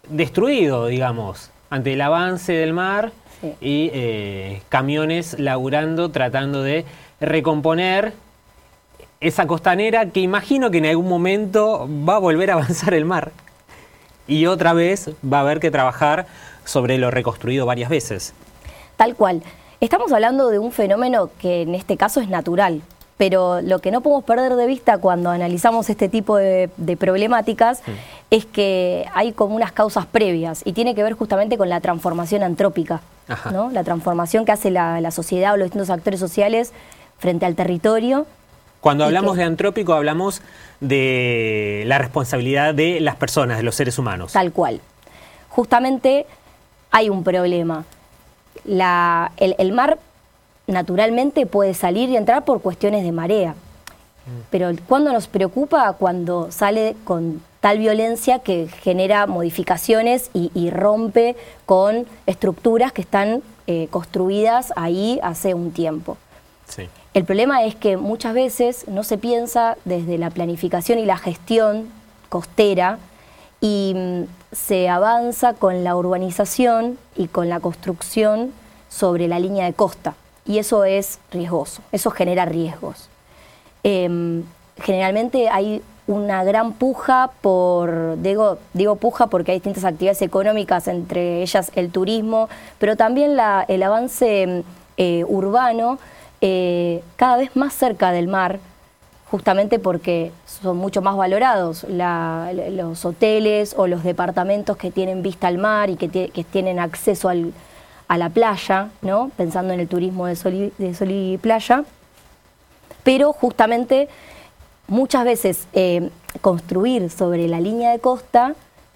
destruido, digamos, ante el avance del mar y camiones laburando, tratando de recomponer esa costanera que imagino que en algún momento va a volver a avanzar el mar y otra vez va a haber que trabajar sobre lo reconstruido varias veces. Tal cual. Estamos hablando de un fenómeno que en este caso es natural, pero lo que no podemos perder de vista cuando analizamos este tipo de problemáticas es que hay como unas causas previas y tiene que ver justamente con la transformación antrópica, ¿no? La transformación que hace la sociedad o los distintos actores sociales frente al territorio. Cuando hablamos de antrópico hablamos de la responsabilidad de las personas, de los seres humanos. Tal cual. Justamente hay un problema. El mar naturalmente puede salir y entrar por cuestiones de marea, pero cuando nos preocupa, cuando sale con tal violencia que genera modificaciones y rompe con estructuras que están construidas ahí hace un tiempo. Sí. El problema es que muchas veces no se piensa desde la planificación y la gestión costera y se avanza con la urbanización y con la construcción sobre la línea de costa. Y eso es riesgoso, eso genera riesgos. Generalmente hay una gran puja digo puja porque hay distintas actividades económicas, entre ellas el turismo, pero también el avance urbano cada vez más cerca del mar, justamente porque son mucho más valorados los hoteles o los departamentos que tienen vista al mar y que tienen acceso a la playa, ¿no? Pensando en el turismo de sol y playa, pero justamente muchas veces construir sobre la línea de costa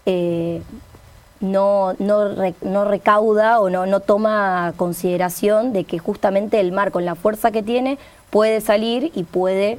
no recauda o no toma consideración de que justamente el mar, con la fuerza que tiene, puede salir y puede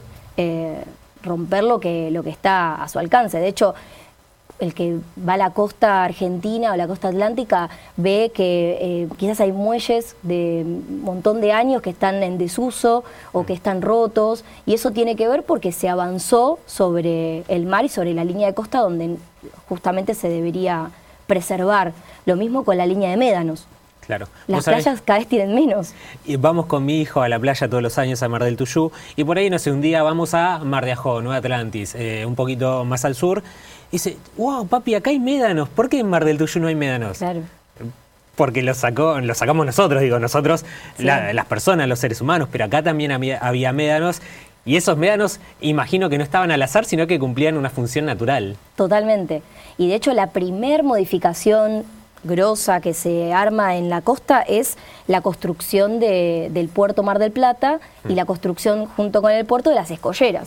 romper lo que está a su alcance. De hecho, el que va a la costa argentina o la costa atlántica ve que quizás hay muelles de un montón de años que están en desuso o que están rotos, y eso tiene que ver porque se avanzó sobre el mar y sobre la línea de costa donde justamente se debería preservar. Lo mismo con la línea de médanos. Claro. Las playas cada vez tienen menos. Y vamos con mi hijo a la playa todos los años, a Mar del Tuyú, y por ahí, no sé, un día vamos a Mar de Ajó, Nueva Atlantis, un poquito más al sur, y dice, wow, papi, acá hay médanos. ¿Por qué en Mar del Tuyú no hay médanos? Claro. Porque lo sacamos nosotros, nosotros, sí, las personas, los seres humanos, pero acá también había médanos, y esos médanos imagino que no estaban al azar, sino que cumplían una función natural. Totalmente. Y de hecho la primer modificación grosa que se arma en la costa es la construcción del puerto Mar del Plata y la construcción junto con el puerto de las escolleras.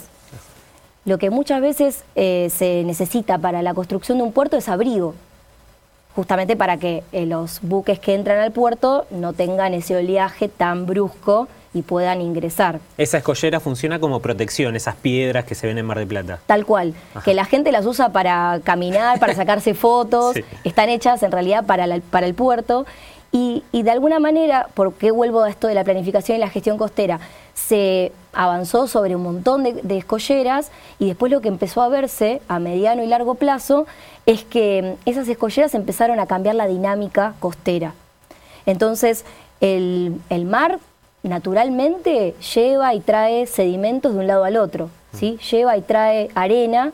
Lo que muchas veces se necesita para la construcción de un puerto es abrigo, justamente para que los buques que entran al puerto no tengan ese oleaje tan brusco y puedan ingresar. Esa escollera funciona como protección, esas piedras que se ven en Mar del Plata. Tal cual, que la gente las usa para caminar, para sacarse fotos, sí, están hechas en realidad para el puerto, y de alguna manera, ¿por qué vuelvo a esto de la planificación y la gestión costera? Se avanzó sobre un montón de escolleras y después lo que empezó a verse a mediano y largo plazo es que esas escolleras empezaron a cambiar la dinámica costera. Entonces el mar naturalmente lleva y trae sedimentos de un lado al otro, ¿sí? Lleva y trae arena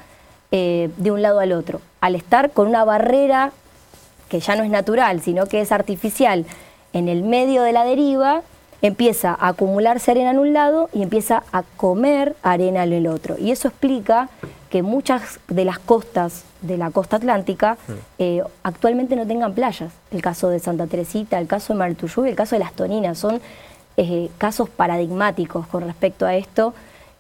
de un lado al otro. Al estar con una barrera que ya no es natural, sino que es artificial, en el medio de la deriva, empieza a acumularse arena en un lado y empieza a comer arena en el otro. Y eso explica que muchas de las costas de la costa atlántica actualmente no tengan playas. El caso de Santa Teresita, el caso de Mar del Tuyú y el caso de Las Toninas son casos paradigmáticos con respecto a esto,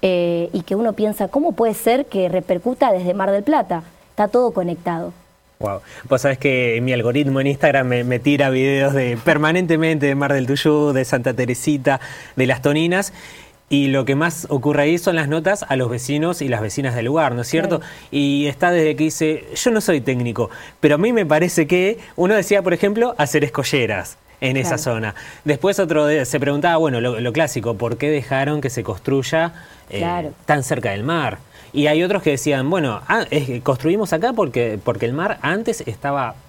y que uno piensa, ¿cómo puede ser que repercuta desde Mar del Plata? Está todo conectado. Wow. Vos sabés que mi algoritmo en Instagram me tira videos permanentemente de Mar del Tuyú, de Santa Teresita, de Las Toninas, y lo que más ocurre ahí son las notas a los vecinos y las vecinas del lugar, ¿no es cierto? Claro. Y está desde que dice, yo no soy técnico, pero a mí me parece que uno decía, por ejemplo, hacer escolleras en esa zona. Después otro se preguntaba, bueno, lo clásico, ¿por qué dejaron que se construya tan cerca del mar? Y hay otros que decían, bueno, construimos acá porque el mar antes estaba